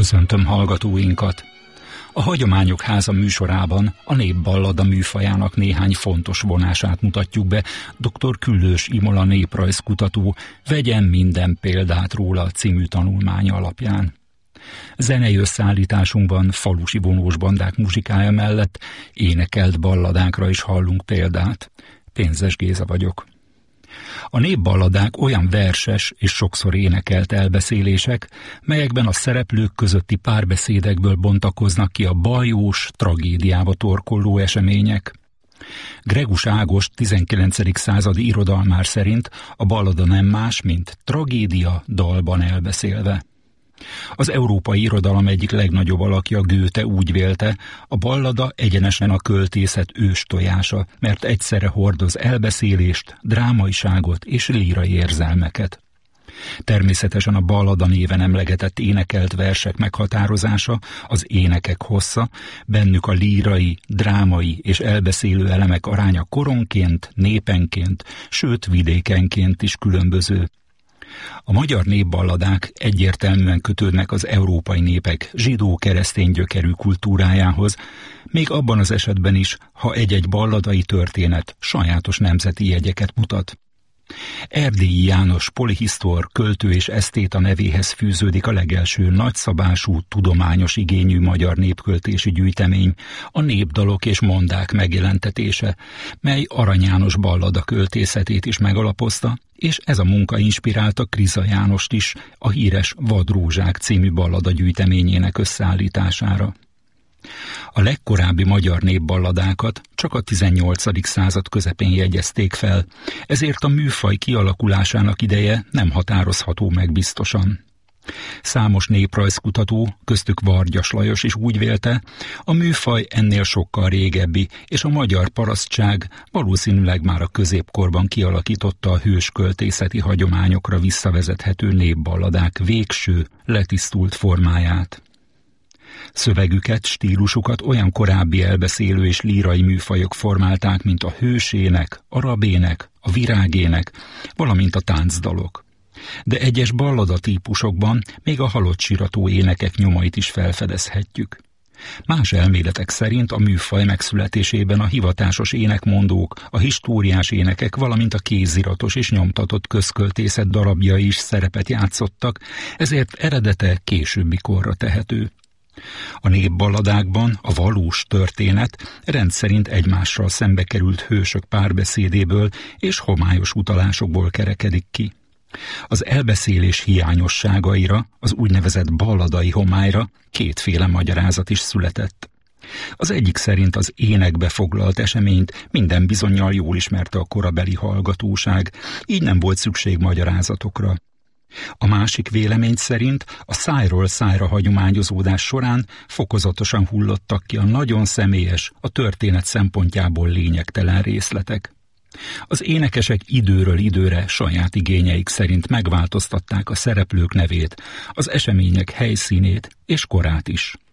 Köszöntöm hallgatóinkat! A Hagyományok Háza műsorában a népballada műfajának néhány fontos vonását mutatjuk be dr. Küllős Imola néprajzkutató Vegyen minden példát róla című tanulmánya alapján. Zenei összeállításunkban falusi vonós bandák muzsikája mellett énekelt balladákra is hallunk példát. Pénzes Géza vagyok. A népballadák olyan verses és sokszor énekelt elbeszélések, melyekben a szereplők közötti párbeszédekből bontakoznak ki a bajós, tragédiába torkolló események. Gregus Ágost 19. századi irodalmár szerint a ballada nem más, mint tragédia dalban elbeszélve. Az európai irodalom egyik legnagyobb alakja, Goethe úgy vélte, a ballada egyenesen a költészet őstojása, mert egyszerre hordoz elbeszélést, drámaiságot és lírai érzelmeket. Természetesen a ballada néven emlegetett énekelt versek meghatározása, az énekek hossza, bennük a lírai, drámai és elbeszélő elemek aránya koronként, népenként, sőt vidékenként is különböző. A magyar népballadák egyértelműen kötődnek az európai népek zsidó-keresztény gyökerű kultúrájához, még abban az esetben is, ha egy-egy balladai történet sajátos nemzeti jegyeket mutat. Erdélyi János polihisztor, költő és esztéta nevéhez fűződik a legelső nagyszabású, tudományos igényű magyar népköltési gyűjtemény, a Népdalok és mondák megjelentetése, mely Arany János ballada költészetét is megalapozta, és ez a munka inspirálta Kriza Jánost is a híres Vadrózsák című ballada gyűjteményének összeállítására. A legkorábbi magyar népballadákat csak a 18. század közepén jegyezték fel, ezért a műfaj kialakulásának ideje nem határozható meg biztosan. Számos néprajzkutató, köztük Vargyas Lajos is úgy vélte, a műfaj ennél sokkal régebbi, és a magyar parasztság valószínűleg már a középkorban kialakította a hősköltészeti hagyományokra visszavezethető népballadák végső, letisztult formáját. Szövegüket, stílusukat olyan korábbi elbeszélő és lírai műfajok formálták, mint a hősének, a rabének, a virágének, valamint a táncdalok. De egyes balladatípusokban még a halott sirató énekek nyomait is felfedezhetjük. Más elméletek szerint a műfaj megszületésében a hivatásos énekmondók, a históriás énekek, valamint a kéziratos és nyomtatott közköltészet darabjai is szerepet játszottak, ezért eredete későbbi korra tehető. A népballadákban a valós történet rendszerint egymással szembe került hősök párbeszédéből és homályos utalásokból kerekedik ki. Az elbeszélés hiányosságaira, az úgynevezett balladai homályra kétféle magyarázat is született. Az egyik szerint az énekbe foglalt eseményt minden bizonnyal jól ismerte a korabeli hallgatóság, így nem volt szükség magyarázatokra. A másik vélemény szerint a szájról szájra hagyományozódás során fokozatosan hullottak ki a nagyon személyes, a történet szempontjából lényegtelen részletek. Az énekesek időről időre saját igényeik szerint megváltoztatták a szereplők nevét, az események helyszínét és korát is.